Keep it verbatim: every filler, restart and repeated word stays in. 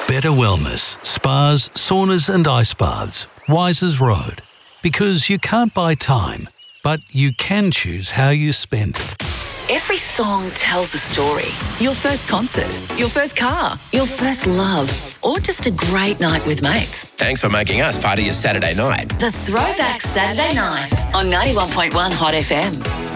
Better wellness, spas, saunas and ice baths. Wisers Road. Because you can't buy time, but you can choose how you spend it. Every song tells a story. Your first concert, your first car, your first love, or just a great night with mates. Thanks for making us part of your Saturday night. The Throwback Saturday Night on ninety-one point one Hot F M.